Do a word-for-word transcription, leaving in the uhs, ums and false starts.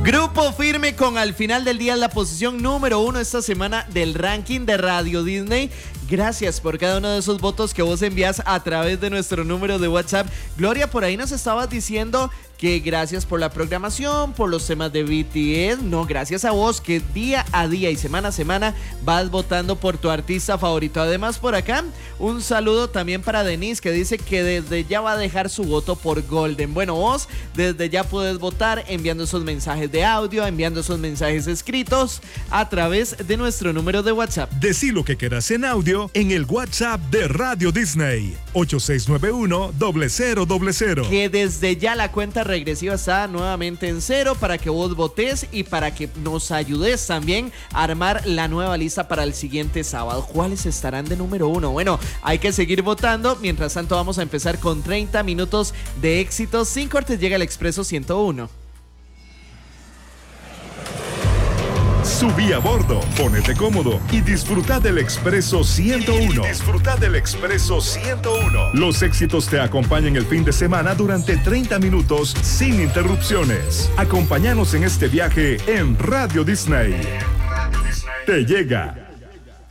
Grupo Firme con Al Final del Día la posición número uno esta semana del ranking de Radio Disney. Gracias por cada uno de esos votos que vos envías a través de nuestro número de WhatsApp. Gloria, por ahí nos estabas diciendo que gracias por la programación, por los temas de B T S. No, gracias a vos que día a día y semana a semana vas votando por tu artista favorito. Además, por acá, un saludo también para Denise, que dice que desde ya va a dejar su voto por Golden. Bueno, vos desde ya puedes votar enviando esos mensajes de audio, enviando esos mensajes escritos a través de nuestro número de WhatsApp. Decí lo que quieras en audio en el WhatsApp de Radio Disney, ocho seis nueve uno, cero cero cero cero. Que desde ya la cuenta regresiva está nuevamente en cero para que vos votes y para que nos ayudes también a armar la nueva lista para el siguiente sábado. ¿Cuáles estarán de número uno? Bueno, hay que seguir votando. Mientras tanto, vamos a empezar con treinta minutos de éxitos. Sin cortes llega el Expreso ciento uno. Subí a bordo, ponete cómodo y disfruta del Expreso ciento uno. Y disfruta del Expreso ciento uno. Los éxitos te acompañan el fin de semana durante treinta minutos sin interrupciones. Acompáñanos en este viaje en Radio Disney. Te llega